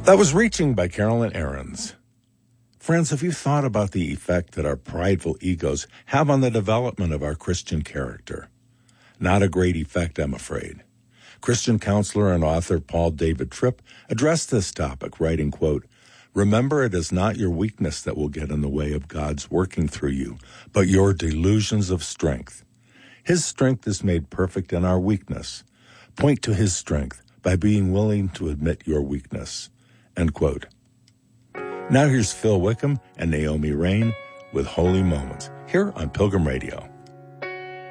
That was Reaching by Carolyn Ahrens. Friends, have you thought about the effect that our prideful egos have on the development of our Christian character? Not a great effect, I'm afraid. Christian counselor and author Paul David Tripp addressed this topic, writing, quote, "Remember, it is not your weakness that will get in the way of God's working through you, but your delusions of strength. His strength is made perfect in our weakness. Point to his strength by being willing to admit your weakness." End quote. Now here's Phil Wickham and Naomi Rain with Holy Moments here on Pilgrim Radio.